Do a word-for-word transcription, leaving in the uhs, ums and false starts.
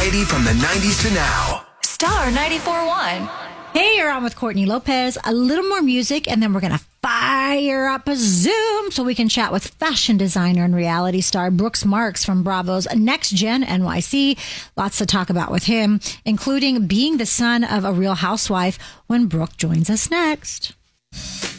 variety from the nineties to now. Star ninety-four point one. Hey, you're on with Courtney Lopez. A little more music, and then we're going to fire up a Zoom so we can chat with fashion designer and reality star Brooks Marks from Bravo's Next Gen N Y C. Lots to talk about with him, including being the son of a real housewife when Brooke joins us next.